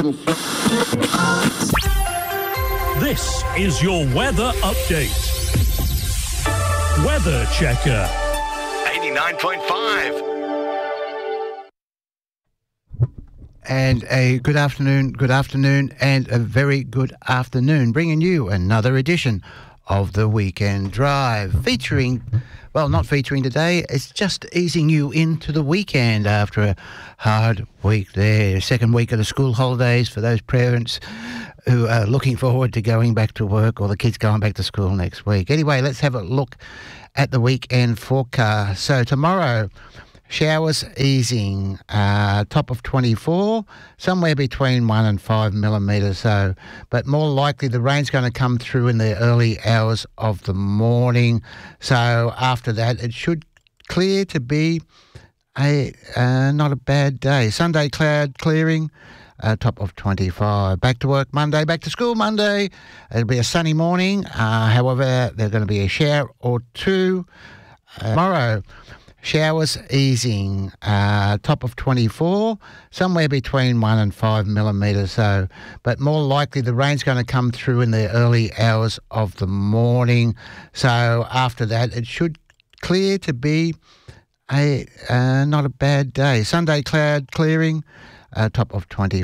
This is your weather update. Weather Checker. 89.5. And a good afternoon, and a very good afternoon, bringing you another edition of the Weekend Drive, featuring, well, not featuring today, it's just easing you into the weekend after a hard week there. Second week of the school holidays for those parents who are looking forward to going back to work, or the kids going back to school next week. Anyway, let's have a look at the weekend forecast. So tomorrow, showers easing, top of 24, somewhere between 1 and 5 millimetres, so, but more likely the rain's going to come through in the early hours of the morning. So after that, it should clear to be not a bad day. Sunday, cloud clearing, top of 25. Back to work Monday, back to school Monday. It'll be a sunny morning. However, there's going to be a shower or two. Tomorrow, showers easing, top of 24, somewhere between 1 and 5 millimetres, so, but more likely the rain's going to come through in the early hours of the morning. So after that, it should clear to be not a bad day. Sunday, cloud clearing, top of 20.